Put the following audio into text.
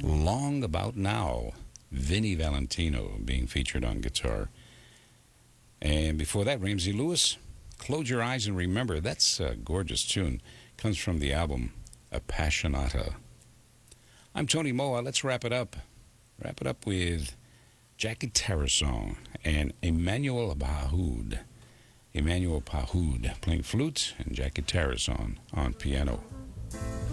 Long About Now, Vinnie Valentino being featured on guitar. And before that, Ramsey Lewis, Close Your Eyes and Remember. That's a gorgeous tune. Comes from the album Appassionata. I'm Tony Moa. Let's wrap it up. Wrap it up with Jackie Tarasong and Emmanuel Pahud. Emmanuel Pahud playing flute and Jackie Tarasong on piano.